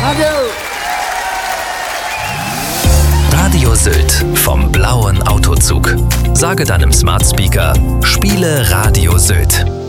Radio Sylt vom blauen Autozug. Sage deinem Smart Speaker, spiele Radio Sylt.